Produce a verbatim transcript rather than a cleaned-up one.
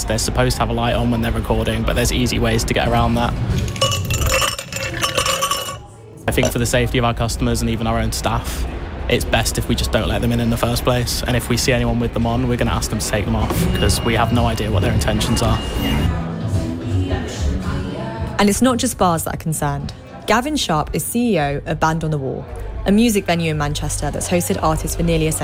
They're supposed to have a light on when they're recording, but there's easy ways to get around that. I think for the safety of our customers and even our own staff, it's best if we just don't let them in in the first place. And if we see anyone with them on, we're going to ask them to take them off, because we have no idea what their intentions are. And it's not just bars that are concerned. Gavin Sharp is C E O of Band on the Wall, a music venue in Manchester that's hosted artists for nearly a century.